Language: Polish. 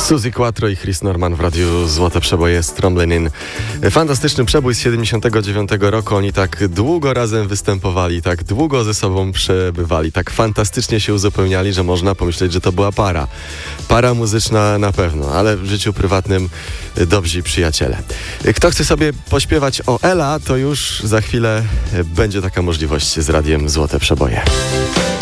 Suzy Quattro i Chris Norman w radiu Złote Przeboje z Tromblin. Fantastyczny przebój z 79 roku. Oni tak długo razem występowali, tak długo ze sobą przebywali, tak fantastycznie się uzupełniali, że można pomyśleć, że to była para. Para muzyczna na pewno, ale w życiu prywatnym dobrzy przyjaciele. Kto chce sobie pośpiewać o Ela, to już za chwilę będzie taka możliwość z radiem Złote Przeboje.